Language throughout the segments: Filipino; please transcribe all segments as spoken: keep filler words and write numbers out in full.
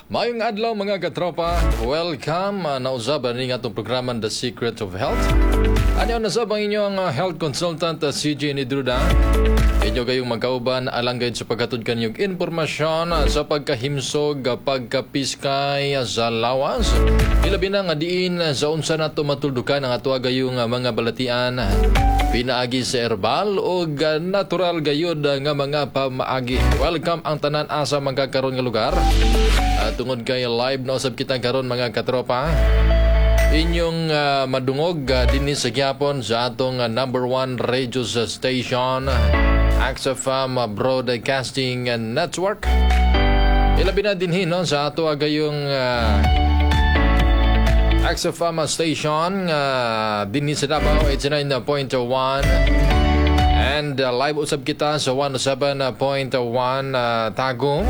Mayong adlaw mga katropa, welcome uh, na usab ani nga itong programa The Secret of Health. Ano na sab ang inyong uh, health consultant uh, C J Nidruda. Inyo kayong magkauban alanggay sa paghatod kanyong impormasyon uh, sa pagkahimsog, uh, pagkapiskay uh, sa lawas. Ilabi na nga diin uh, sa unsa nato matuldukan ang ato gayong uh, mga balatian. Uh, Pinaagi sa herbal o uh, natural gayod uh, nga mga pamaagi. Welcome ang tanan asa magkakaroon nga lugar. Uh, tungod kay live na usab kita karon mga katropa. Inyong uh, madungog uh, dinhi sa gyapon sa atong uh, number one radio station, X F M Broadcasting Network. Ilabi na dinhi no sa ato gayong uh, X F M station uh, dinhi sa Davao eighty-nine point one. And uh, live usab kita sa one oh seven point one uh, Tagum.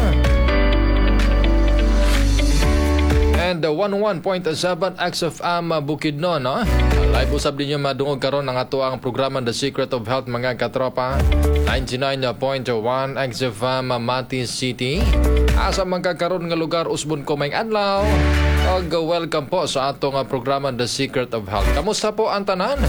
And uh, one oh one point seven X F M uh, Bukidnon, no? Live usab din yung madungog karon ng ato ang programa The Secret of Health mga katropa. ninety-nine point one X F M uh, Mati City. Asa magkakaroon nga lugar usbon ko may adlaw. Og welcome po sa atong uh, programa The Secret of Health. Kamusta po ang tanan?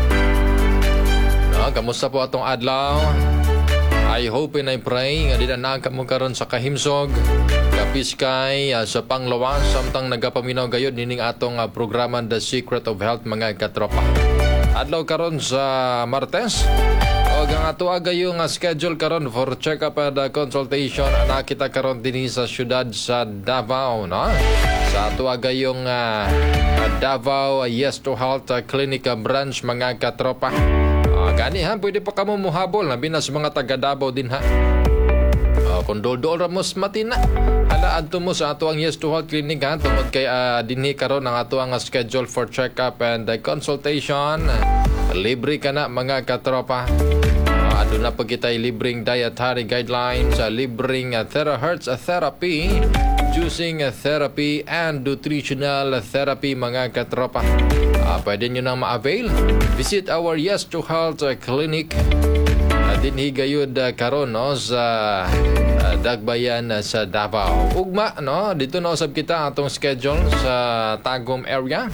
No, kamusta po atong adlaw? I hope and I pray nga di na kamo karon sa kahimsog, kapiskay, uh, sa panglawas samtang nagapaminaw gayud nining atong uh, programa The Secret of Health mga katropa. Adlaw karon sa Martes. Og ang ato gayong uh, schedule karon for check-up and uh, consultation ana kita karon dinhi sa syudad sa Davao, no? Sa ato gayong uh, Davao uh, Yes to Health uh, Clinic uh, branch mga katropa. Gani ha, pwede pa kamo muhabol na binas mga taga Davao din ha. Uh, kung dol-dol ramos matina. Hala adto mo sa ato ang Yes to Health Clinic ha. Tungod kay uh, dinhi karon ang ato ang schedule for check-up and uh, consultation. Libre ka na mga katropa. Uh, ado na pag kita'y libreng dietary guidelines, uh, libreng uh, terahertz uh, therapy, juicing uh, therapy, and nutritional therapy mga katropa. Uh, pwede nyo nang ma-avail. Visit our Yes to Health uh, Clinic. Uh, dinhi gayud uh, karon no sa uh, Dagbayan uh, sa Davao. Ugma no dito na usab kita atong schedule sa Tagum area.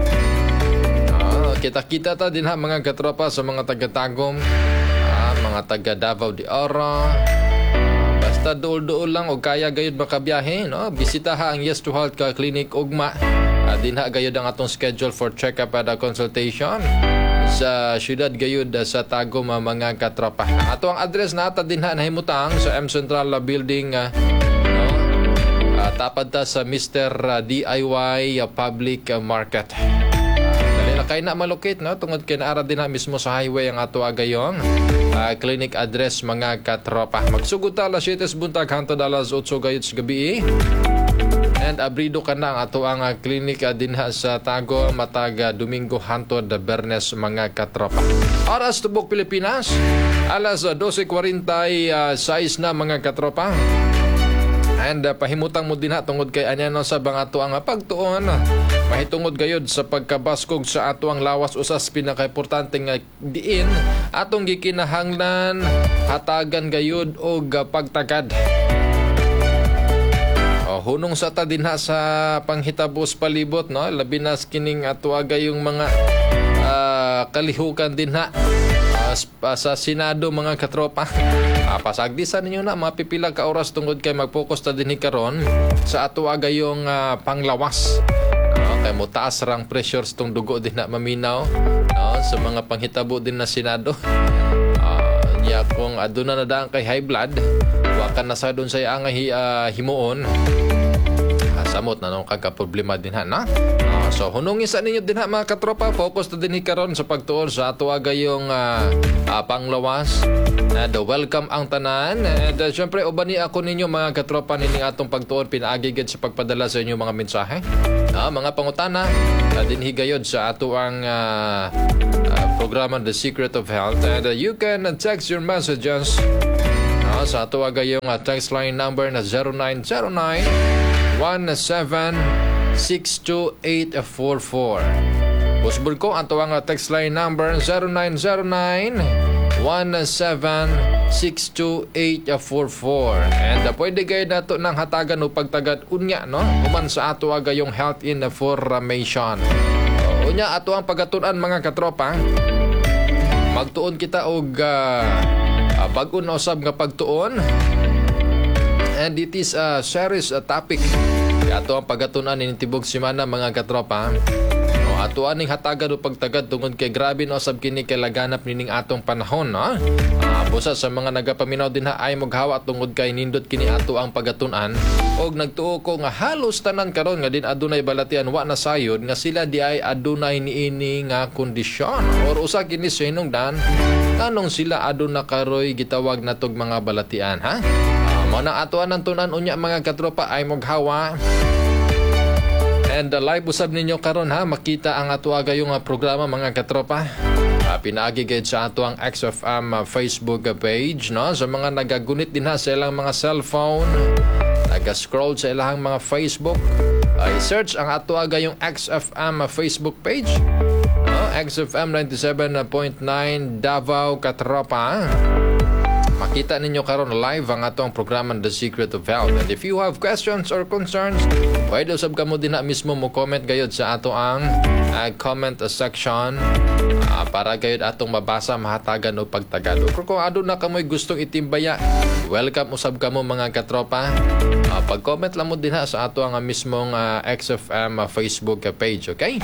Uh, kita-kita ta din ha mga katropa sa mga taga Tagum, uh, mga taga Davao de Oro. Basta dool-dool lang o kaya gayud makabiyahe no. Bisitaha ang Yes to Health Clinic ugma. Uh, dinha gayud ang atong schedule for check-up at consultation sa syudad gayud uh, sa Tagum uh, mga katropa. Ato ang address nata dinha nahimutang sa M Central uh, Building uh, no? uh, tapad ta sa Mister Uh, D I Y uh, Public uh, Market. Uh, dali na kay na malocate no tungod kay naara dinha mismo sa highway ang ato agayong uh, clinic address mga katropa. Magsugod ta alas siyete buntag hangtod alas otso gayud sa gabi. And abrido ka na ang ato ang uh, klinik uh, dinha sa Tago mataga Domingo hantod Bernes mga katropa. Oras tubok Pilipinas alas uh, twelve forty-six na mga katropa. And uh, pahimutang mo dinha tungod kay anya no sa bang ato ang uh, pagtuon. Mahitungod gayud sa pagkabaskog sa ato ang lawas usas pinakaimportante nga diin atong gikinahanglan hatagan gayud og uh, pagtagad. Hunong sa ta dinha sa panghitabos palibot no labi na kining atuaga yung mga uh, kalihukan dinha uh, sa Senado mga katropa. Uh, pasagdisan ninyo na mapipila ka oras tungod kay mag-focus ta dinhi karon sa atuaga yung uh, panglawas. Uh, kay mo taas rang pressures tong dugo dinha maminaw no sa mga panghitabo din na Senado. Uh, nya kung aduna na daan kay high blood wakan na sa doon sa ang uh, himuon uh, samot na nung kagka-problema din ha na uh, so hunong isa ninyo din ha mga katropa focus na din karon sa pagtuon sa ato agayong uh, uh, panglawas and uh, welcome ang tanan and uh, syempre ubani ako ninyo mga katropa nining atong pagtuon pinaagigid sa pagpadala sa inyo mga mensahe uh, mga pangutana uh, din higayod sa ato ang uh, uh, programa The Secret of Health and uh, you can uh, text your messages sa ato agayong uh, text line number na zero nine zero nine, one seven six two eight four four. Busbul ko ato ang uh, text line number zero nine zero nine, one seven six two eight four four. And uh, pwede kayo nato ng hatagan o pagtagad unya, no? Human sa ato aga yung health information. Uh, unya ato ang pagatunan mga katropa. Magtuon kita og uh, uh, bag-o na usab nga pagtuon. And it is a serious uh, topic. Ato ang pagatunan ni tibok semana mga katropa. No, ato aning hatagan o pagtagad tungod kay grabe no sab kini kay laganap nining atong panahon, no? Uh, busa sa mga nagapaminaw din ha ay maghawa tungod kay nindot kini ato ang pagatunan og nagtuo ko nga halos tanan karon nga din adunay balatian wa na sayod nga sila di ay adunay niini nga kondisyon or usa kini sinungdan tanong sila aduna karoy gitawag natog mga balatian, ha? Mao na atoan ang tunan unya mga katropa ay maghawa. And uh, live usab ninyo karon ha makita ang ato agayong uh, programa mga katropa. Uh, pinaagi gayud sa ato ang X F M uh, Facebook uh, page, no? Sa mga nagagunit din ha sa ilang mga cellphone, naga-scroll sa ilang mga Facebook, ay uh, search ang ato agayong X F M uh, Facebook page. No? X F M ninety-seven point nine Davao Katropa. Makita ninyo karon live ang atong programa The Secret of Health. And if you have questions or concerns, pwede usab kamo din na mismo mo comment gayud sa ato ang uh, comment section uh, para gayud atong mabasa, mahatagan o pagtagad. O kung aduna kamoy gustong itimbaya, welcome usab kamo mga katropa. Uh, pag-comment lang mo din ha sa ato ang uh, mismong uh, X F M uh, Facebook page, okay?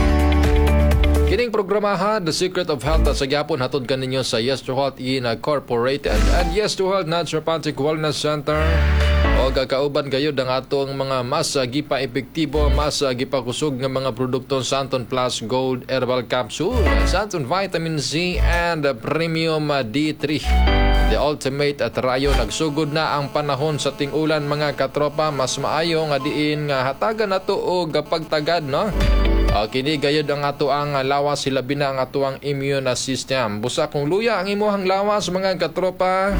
Kining programa ha, The Secret of Health, sa gyapon hatod kaninyo sa Yes to Health Incorporated and Yes to Health Naturopathic Wellness Center. O kakauban kayo ng atong mga mas uh, gipa-epektibo, mas uh, gipakusog ng mga produkto Santon Plus Gold Herbal Capsule, Santon Vitamin C, and uh, Premium uh, D three. The ultimate at rayo. Nagsugod na ang panahon sa ting-ulan mga katropa. Mas maayo nga diin nga hatagan nato og pagtagad, no? Uh, kini gayud ang ato ang lawas, sila bina ang ato ang immune system. Busa kung luya ang imuhang lawas mga katropa,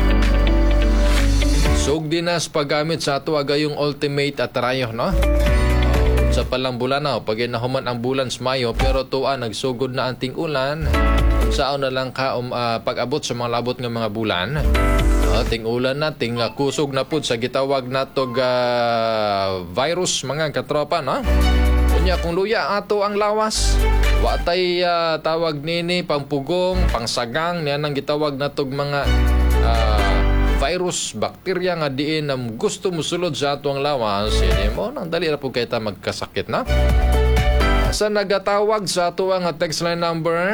sugdinas paggamit sa ato agayong ultimate at rayo, no? Uh, sa palang bulan na, pag nahuman ang bulan sa Mayo, pero tuwa nagsugod na ang ting-ulan, kung saan na lang ka um, uh, pag-abot sa mga labot ng mga bulan. Uh, ting-ulan na, ting uh, kusog na po sa gitawag natog uh, virus mga katropa, no? Kunya kung luya ato ang lawas, wa tay uh, tawag nini pangpugong, pangsagang, niyan ang gitawag natog mga uh, virus, bakterya nga diin na gusto musulod sa ato ang lawas, ini mo nang dali ra po kay ta magkasakit, na. Sa nagatawag sa ato ang text line number,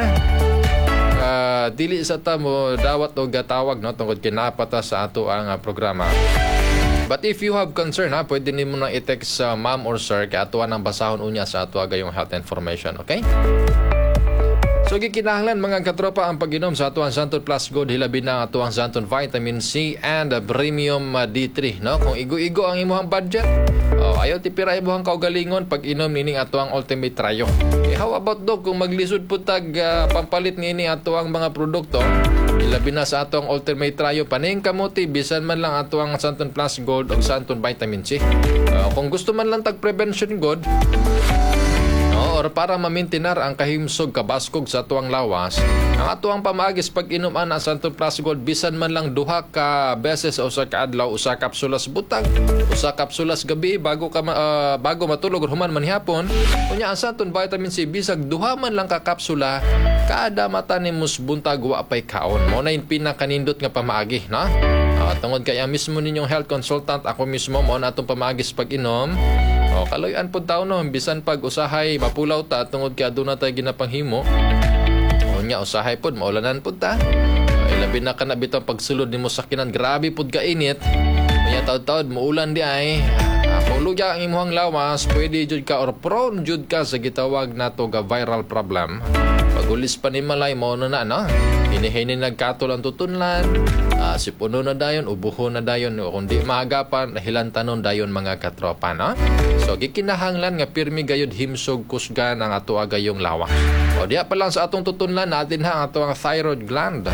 uh, dili sa ta mo dawat og gatawag, no, tungod kinapata sa ato ang uh, programa. But if you have concern, ha, pwede nimo na i-text sa uh, ma'am or sir kay atuan ang basahon unya sa ato agayong health information, okay? So gikinahanglan mga katropa ang pag-inom sa atuang Santon Plus Gold, hilabi na ang atuang Santon Vitamin C and uh, Premium uh, D three, no? Kung igo-igo ang imuhang budget, oh, ayaw tipira imuhang kaugalingon pag-inom nining atuang Ultimate Trayo. Eh, how about dog kung maglisod po tag uh, pampalit nini atuang mga produkto, ilabi na sa atong Ultimate Trayo, paning kamuti, bisan man lang atong Santon Plus Gold o Santon Vitamin C. Uh, kung gusto man lang tag Prevention Gold, no, or para mamintinar ang kahimsog kabaskog sa atuang lawas, ang atuang pamaagis pag-inom ana Santon Plus Gold, bisan man lang duha ka beses o sa kaadlaw, usa kapsulas butag, usa kapsulas gabi bago ka uh, bago matulog human man hapon. Kunya ang Santon Vitamin C, bisag duha man lang ka kapsula kada mata nimus buntag wa pay kaon. Mo na yung pinakanindot nga pamaagi, na. Uh, tungod kay ang mismo ninyong health consultant, ako mismo mo na atong pamaagis pag-inom. O kaloyan pud taon no, bisan pag usahay mapulaw ta tungod kay aduna tay ginapanghimo. O nya usahay pud maulanan pud ta. Ay labi na kana bitaw pagsulod nimo sa kinan, grabe pud ka init. Unya taud-taud muulan di ay. Kung luya ang imuhang lawas, pwede jud ka or prone jud ka sa gitawag nato ga viral problem. Pagulis pa ni malay mo na na, no? Hinihini nagkatol ang tutunlan, uh, sipuno na dayon, ubuho na dayon, o kung di maagapan, nahilantanon dayon mga katropa, no? So, gikinahanglan nga pirmi gayod himsog kusgan ang ato agayong lawas. O diya pa lang sa atong tutunlan natin ha, ang ato ang thyroid gland.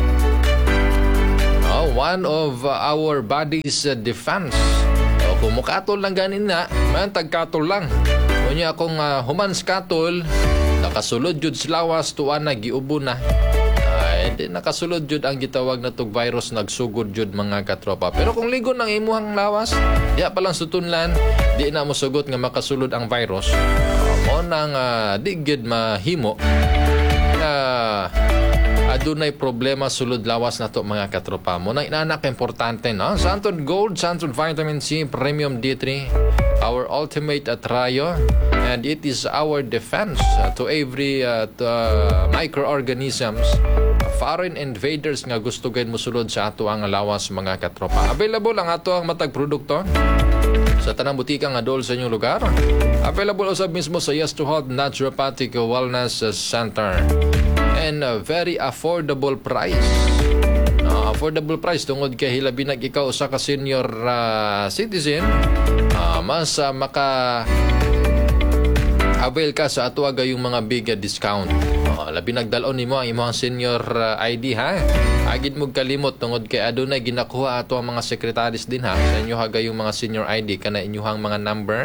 Oh, one of uh, our body's uh, defense. O kung mukatol lang ganin na, man tagkatol lang. Kunya akong uh, humans katol, nakasulod jud sa lawas, tuwa na, giubo na. Di nakasulod jud ang gitawag na tog virus nagsugod jud mga katropa. Pero kung ligon ang imuhang lawas, diha pa lang sutunlan, di na mo sugot nga makasulod ang virus. Uh, mo nang uh, di gid mahimo na adunay problema sulod lawas na to mga katropa. Mo na inanak importante no. Santon Gold, Santon Vitamin C, Premium D three, our ultimate uh, trio, and it is our defense uh, to every uh, to, uh, microorganisms, uh, foreign invaders nga gusto gayud mosulod sa ato ang lawas mga katropa. Available ang ato ang matag produkto sa tanang butika nga dol sa inyong lugar. Available usab mismo sa Yes to Health Naturopathic Wellness Center. And a very affordable price. Uh, affordable price tungod kay hilabi nag ikaw usa ka senior uh, citizen, uh, mas uh, maka avail ka sa ato gayong mga big uh, discount. Uh, labi nagdalon nimo ang imong senior uh, I D ha. Agid mo kalimot tungod kay adunay ginakuha ato ang mga secretaries din ha sa inyo gayong mga senior I D kana inyong mga number.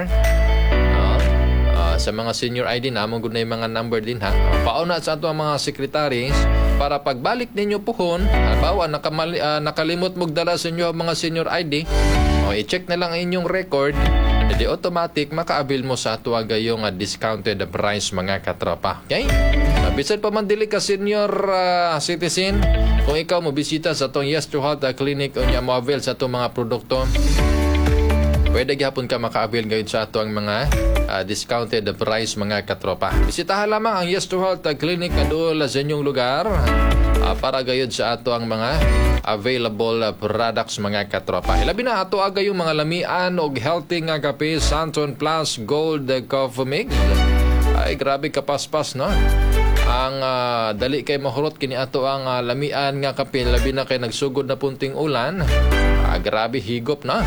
Sa mga senior I D na among gud na yung mga number din ha. Pauna sa ato ang mga secretaries para pagbalik ninyo puhon, halimbawa nakamali, uh, nakalimot mong dala sa inyo ang mga senior I D, o i-check na lang ang inyong record, edi automatic maka-avail mo sa ato gayong uh, discounted price mga katropa. Okay? Uh, bisan pa man dili ka senior uh, citizen, kung ikaw mo bisita sa atong Yes to Health uh, Clinic o niya mo avail sa atong mga produkto, pwede gyapon ka maka-avail gayud sa ato ang mga uh, discounted price mga katropa. Bisitahan lamang ang Yes to Health uh, Clinic adul sa inyong lugar uh, para gayud sa ato ang mga available uh, products mga katropa. Ilabi na ato aga yung mga lamian og healthy nga kape Santon Plus Gold Coffee Mix. Ay grabe kapaspas no. Ang uh, dali kay mahurot kini ato ang uh, lamian nga kape labi na kay nagsugod na punting ulan. Uh, grabe higop na.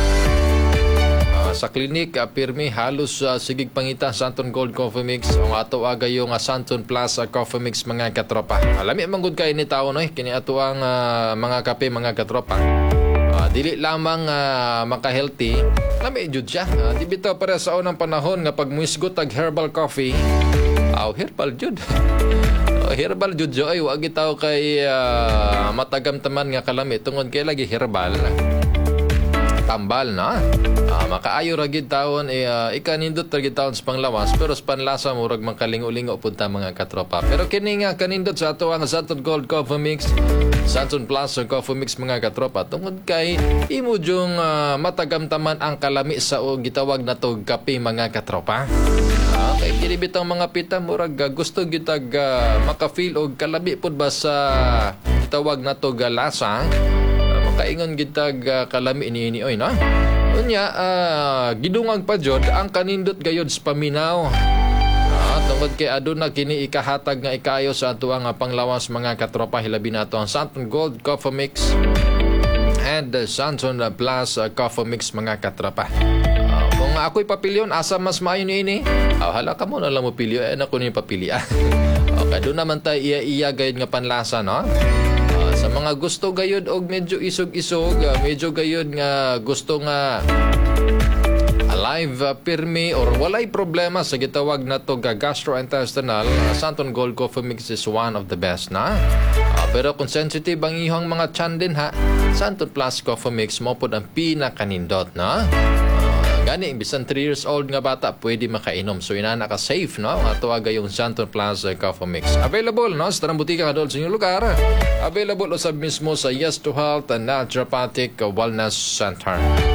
Sa klinik, uh, pirmi halos uh, sigig pangita Santon Gold Coffee Mix ang ato aga yung uh, Santon Plus uh, Coffee Mix mga katropa. Alami manggod kay ni tawo no kini ato ang uh, mga kape mga katropa. Uh, dili lamang uh, maka-healthy, lami jud siya. Uh, di bitaw para sa unang panahon nga pag muisgot tag herbal coffee, aw uh, herbal jud. uh, herbal jud jo ay wa gitaw kay uh, matagam taman nga kalami tungod kay lagi herbal. Tambal na. Uh, makaayo ra gid taon eh, uh, ikanindot ra gid taon sa panglawas pero sa panlasa murag makalingo-lingo punta mga katropa. Pero kini nga kanindot sa ato ang Santon Gold Coffee Mix, Santon Plus Coffee Mix mga katropa tungod kay imo jung uh, matagamtaman ang kalami sa o gitawag na tog kape mga katropa. Uh, kay kini bitang mga pita murag uh, gusto gitag uh, maka-feel og kalabi pud ba sa gitawag na tog uh, lasa. Kaingon gitag uh, kalami ini oy no. Unya uh, gidungag pa jud ang kanindot gayod sa paminaw. Uh, tungod kay aduna kini ikahatag nga ikayo sa ato ang uh, panglawas mga katropa hilabi nato ang Santon Gold Coffee Mix and uh, Santon uh, Plus uh, Coffee Mix mga katropa. Uh, kung ako'y papilyon asa mas maayo ni ini, uh, hala ka mo na lang mo pilyo eh na ko ni papili. Okay, doon naman tayo iya-iya gayod nga panlasa no. Sa mga gusto gayud og medyo isog-isog, uh, medyo gayud nga gusto nga alive uh, pirmi or walay problema sa gitawag na to gastrointestinal, uh, Santon Gold Coffee Mix is one of the best na. Uh, pero kung sensitive ang ihong mga tiyan din ha, Santon Plus Coffee Mix mo po ang pinakanindot na. Gani, bisan three years old nga bata, pwede makainom. So, inana ka safe, no? Ang tuwaga yung Santon Plus uh, Coffee Mix. Available, no? Sa tarang butika ka doon sa inyong lugar. Available usab mismo sa Yes to Health and Naturopathic Wellness Center.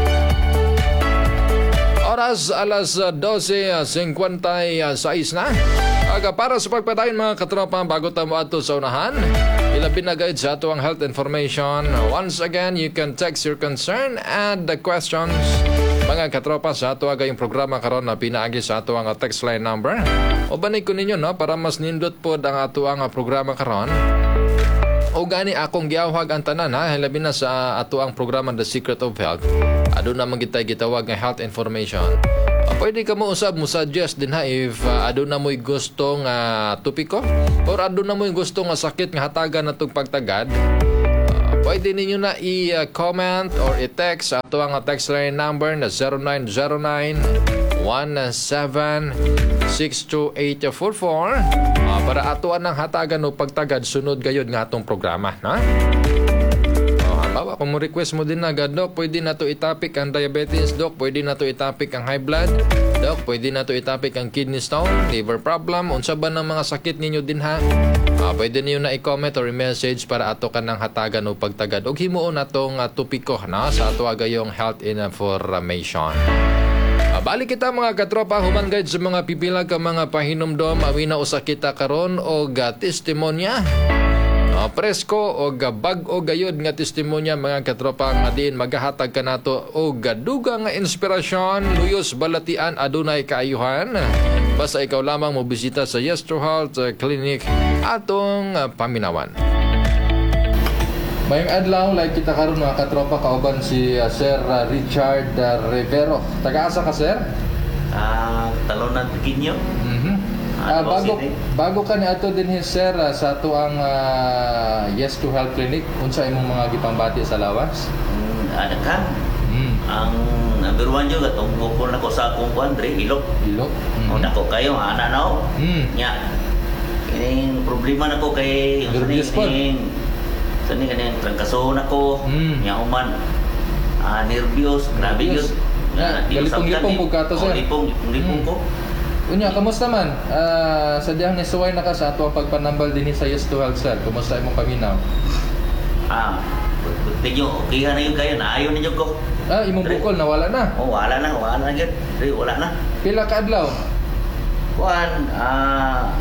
Oras, alas dose fifty-six na. Aga para sa pagpadayon mga katropa bago tamo ato sa unahan. Ilabin na guide sa ato ang health information. Once again, you can text your concern and the questions. Mga katropa sa ato aga yung programa karon na pinaagi sa ato ang text line number. O banig ko ninyo no para mas nindot po ang ato ang programa karon. O gani akong giawhag ang tanan ha labi na sa ato ang programa The Secret of Health. Ado na magitay gitawag nga health information. Uh, pwede ka mo usab mo suggest din ha if uh, ado na mo'y gusto nga topiko or ado na mo'y gusto nga sakit nga hatagan natong pagtagad. Pwede ninyo na i-comment or i-text sa ato ang text line number na zero nine zero nine, one seven six two eight four four uh, para atuan ng hatagan o pagtagad sunod gayud nga atong programa, na? Bawa, kung mo request mo din na, Dok, pwede na to itapik ang diabetes, Dok, pwede na to itapik ang high blood, Dok, pwede na to itapik ang kidney stone, liver problem, unsa ba ng mga sakit ninyo din ha? Ah, pwede niyo na i-comment or i-message para ato ka ng hatagan o pagtagad. O himuon na tong uh, tupiko na sa ato agayong health information. Ah, balik kita mga katropa, human guide sa mga pipila ka mga pahinumdom, awina usa kita karon og uh, testimonya. Uh, presko o bag o gayod nga testimonya mga katropa nga din magahatag ka nato o gaduga nga inspirasyon luyos balatian adunay kaayuhan basta ikaw lamang mo bisita sa Yes to Health Clinic atong uh, paminawan. Mayong adlaw like kita karon mga katropa kauban si uh, Sir uh, Richard uh, Rivero. Taga-asa ka, Sir? Ah, uh, Talonan Pequeño. Mhm. Uh, bago bago ka ni ato din sir uh, sa ato ang uh, Yes to Health Clinic, unsa imong mga gipambati sa lawas? Mm, ada kan? Mm. Ang number one jud atong gupon nako sa akong kuan dre ilok. Ilok. Mm. O nako kayo ana nao. Mm. Nya. Kining problema nako kay Nervyos po. kining sani kaning trangkaso nako. Mm. Nya human ah nervyos, grabe Nervyos. yun. Yeah, galipong-lipong po ka to, sir. O lipong, lipong Mm. ko. Unya, kamusta man? Uh, sadyang nisuway na ka sa ato ang pagpanambal din sa Yes to Health, sir. Kumusta imong paminaw? Ah, buti nyo, okay na yun kayo, naayon ninyo ko. Ah, imong bukol nawala na. Oh, wala na, wala na yun. Dre, wala na. Pila ka adlaw? Kuan, ah,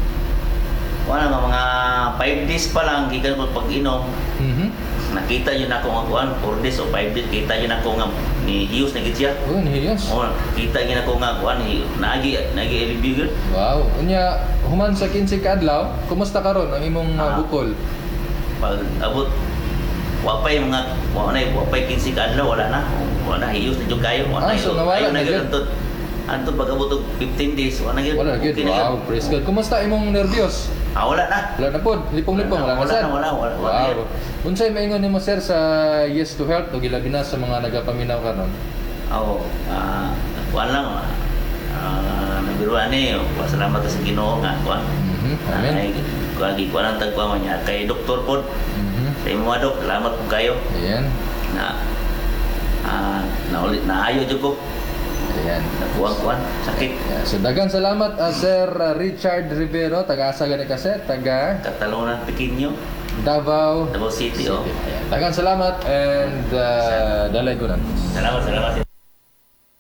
wala nga mga five days pa lang, gikan ko pag-inom. Mhm. Nakita yun ako nga kuan, four days o five days, kita yun ako nga, ni Hiyos na gitsya. Oh, nihiyos. Oh, kita yun ako nga kuan, ni- nagi, nagi review yun. Wow. Unya, human sa kinsi ka adlaw, kumusta karon ang imong uh, Ah. bukol? Pag abot, wapay mga, wala na, wapay kinsi kadlaw, wala na. Wala na, Hiyos na dyan kayo. Wala Ah, na so yun. nawala Ayaw na na yun. yun. Antod, antod pag abot og fifteen days, wala na yun. Wala good. Okay na yun. Wow, praise God. Kumusta imong nervyos? Ah, wala na. Wala na po. Lipong-lipong. Wala, Wala na, sir. na, wala, wala, wala na Wow. Unsay maingon nimo sir sa Yes to Health o gilabi na sa mga nagapaminaw karon? Oo. Ah, kuan lang. Ah, nabiruan ni, pasalamat sa Ginoo nga kuan. Mhm. Amen. Ay, kuan gi kuan ang tagpa niya kay doktor pod. Mhm. Sa imo dok, salamat po kayo Ayan. na ah naulit na ayo jud ko. Ayan. Kuan-kuan sakit. Yeah, so dagang salamat uh, Sir uh, Richard Rivero, taga-asa gani ka sir, taga Katalonan Pequeño, Davao Davao City. Oh. Ayan. Dagang salamat and uh, dalay ko na. Salamat, salamat.